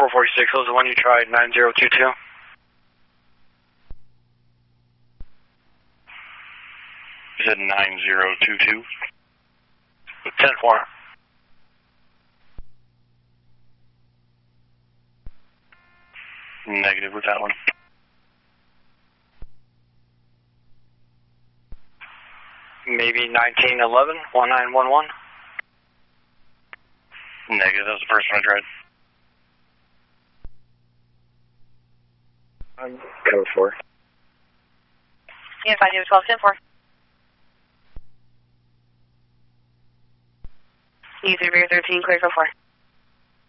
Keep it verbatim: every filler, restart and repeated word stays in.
four forty-six was the one you tried, nine zero two two. You said nine zero two two? ten four. Negative with that one. Maybe nineteen eleven, one nine one one. Negative, that was the first one I tried. Um, code four. Yeah, five zero twelve ten four. U three thirteen, clear for four.